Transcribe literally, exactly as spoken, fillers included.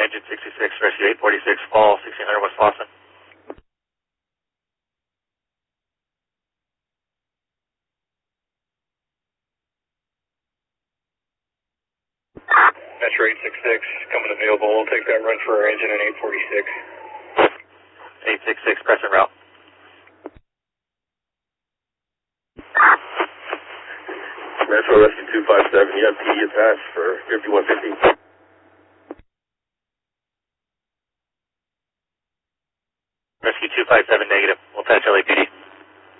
engine sixty-six, rescue eight forty-six, fall sixteen hundred West Boston. Metro eight six six, coming available. We'll take that run for our engine in eight forty-six. eight six six, pressing route. Metro Rescue two five seven, you have P D attached for fifty-one fifty. Rescue two five seven, negative. We'll attach L A P D.